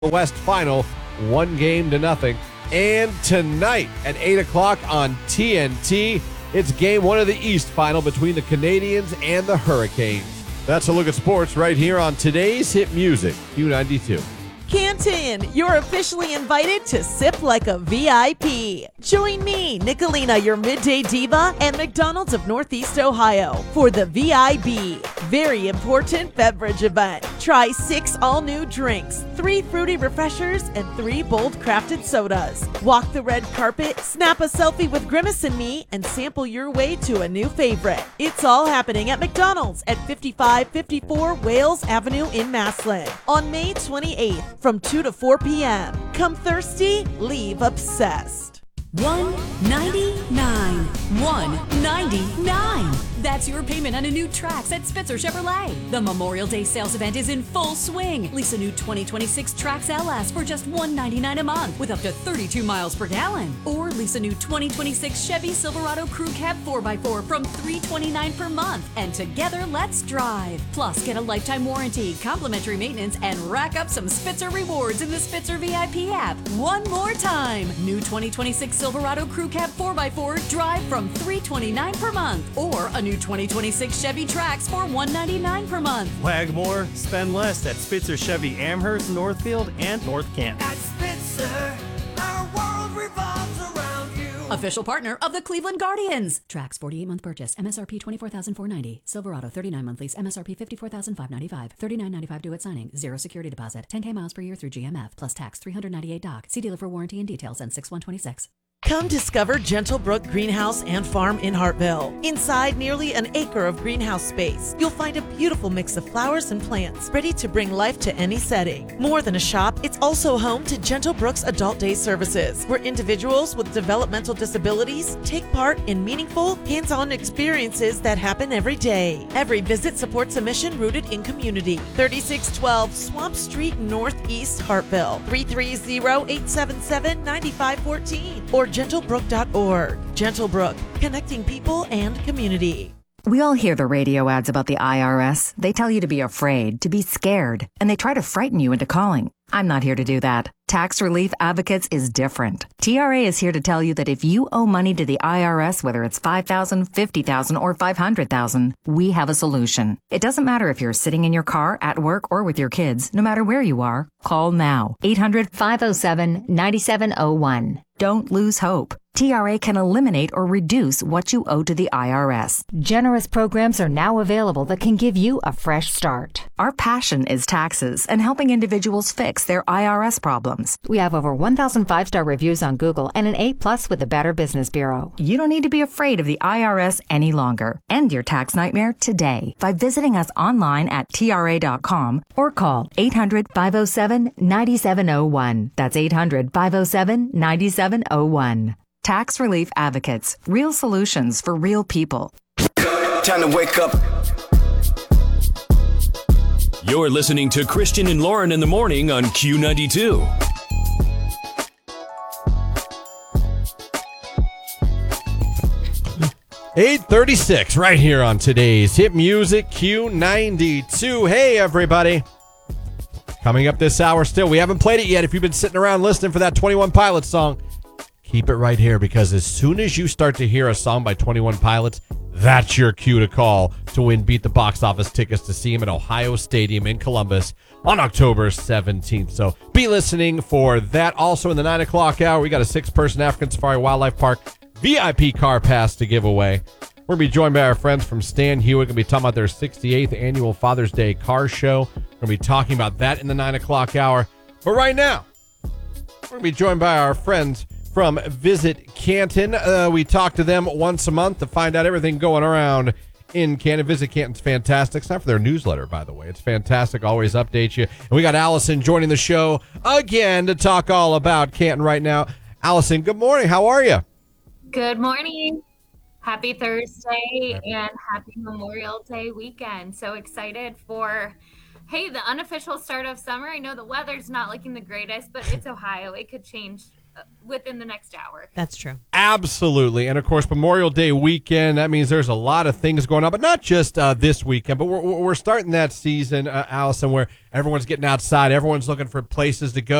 West final, 1-0. And tonight at 8 o'clock on TNT, it's game one of the East final between the Canadians and the Hurricanes. That's a look at sports right here on today's Hit Music, Q92. Canton, you're officially invited to sip like a VIP. Join me, Nicolina, your midday diva, and McDonald's of Northeast Ohio for the VIB, very important beverage event. Try 6 all-new drinks, 3 fruity refreshers, and 3 bold crafted sodas. Walk the red carpet, snap a selfie with Grimace and me, and sample your way to a new favorite. It's all happening at McDonald's at 5554 Wales Avenue in Massillon on May 28th. From 2 to 4 p.m. Come thirsty, leave obsessed. $199. $199. That's your payment on a new Trax at Spitzer Chevrolet. The Memorial Day sales event is in full swing. Lease a new 2026 Trax LS for just $199 a month with up to 32 miles per gallon. Or lease a new 2026 Chevy Silverado Crew Cab 4x4 from $329 per month. And together, let's drive. Plus, get a lifetime warranty, complimentary maintenance, and rack up some Spitzer rewards in the Spitzer VIP app. One more time. New 2026 Silverado Crew Cab 4x4 drive from $329 per month. Or a new 2026 Chevy Trax for $199 per month. Wag more, spend less at Spitzer Chevy Amherst, Northfield, and North Canton. At Spitzer, our world revolves around you. Official partner of the Cleveland Guardians. Trax 48-month purchase, MSRP $24,490. Silverado 39-month lease, MSRP $54,595. $39.95 due at signing. 0 security deposit. 10K miles per year through GMF. Plus tax $398 doc. See dealer for warranty and details and 6126. Come discover Gentlebrook Greenhouse and Farm in Hartville. Inside nearly an acre of greenhouse space, you'll find a beautiful mix of flowers and plants ready to bring life to any setting. More than a shop, it's also home to Gentlebrook's Adult Day services, where individuals with developmental disabilities take part in meaningful, hands-on experiences that happen every day. Every visit supports a mission rooted in community. 3612 Swamp Street Northeast, Hartville. 330-877-9514 or gentlebrook.org. Gentlebrook, connecting people and community. We all hear the radio ads about the IRS. They tell you to be afraid, to be scared, and they try to frighten you into calling. I'm not here to do that. Tax Relief Advocates is different. TRA is here to tell you that if you owe money to the IRS, whether it's $5,000, $50,000, or $500,000, we have a solution. It doesn't matter if you're sitting in your car, at work, or with your kids. No matter where you are, call now. 800-507-9701. Don't lose hope. TRA can eliminate or reduce what you owe to the IRS. Generous programs are now available that can give you a fresh start. Our passion is taxes and helping individuals fix their IRS problems. We have over 1,000 5-star reviews on Google and an A+ with the Better Business Bureau. You don't need to be afraid of the IRS any longer. End your tax nightmare today by visiting us online at TRA.com or call 800-507-9701. That's 800-507-9701. Tax Relief Advocates. Real solutions for real people. Time to wake up. You're listening to Christian and Lauren in the morning on Q92. $8:36 right here on today's Hit Music Q92. Hey, everybody. Coming up this hour still. We haven't played it yet. If you've been sitting around listening for that 21 Pilots song, keep it right here, because as soon as you start to hear a song by 21 Pilots, that's your cue to call to win Beat the Box Office tickets to see him at Ohio Stadium in Columbus on October 17th. So be listening for that. Also in the 9 o'clock hour, we got a 6-person African Safari Wildlife Park VIP car pass to give away. We're going to be joined by our friends from Stan Hewitt. Going to be talking about their 68th annual Father's Day car show. We're going to be talking about that in the 9 o'clock hour. But right now, we're going to be joined by our friends from Visit Canton. We talk to them once a month to find out everything going around in Canton. Visit Canton's fantastic. It's time for their newsletter, by the way. It's fantastic. Always updates you. And we got Allison joining the show again to talk all about Canton right now. Allison, good morning. How are you? Good morning. Happy Thursday and happy Memorial Day weekend. So excited for, hey, the unofficial start of summer. I know the weather's not looking the greatest, but it's Ohio. It could change within the next hour. That's true. Absolutely. And, of course, Memorial Day weekend, that means there's a lot of things going on, but not just this weekend, but we're starting that season, Allison, where everyone's getting outside, everyone's looking for places to go.